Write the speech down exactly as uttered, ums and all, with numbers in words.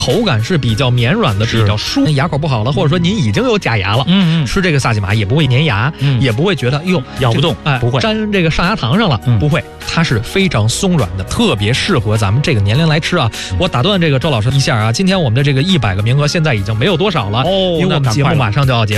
口感是比较绵软的，比较舒。牙口不好了，或者说您已经有假牙了，嗯嗯，吃这个萨琪玛也不会粘牙，嗯，也不会觉得哟咬不动，哎，不会粘这个上牙膛上了，嗯、不会，它是非常松软的，特别适合咱们这个年龄来吃啊。我打断这个周老师一下啊，今天我们的这个一百个名额现在已经没有多少了，哦，因为我们节目马上就要结束。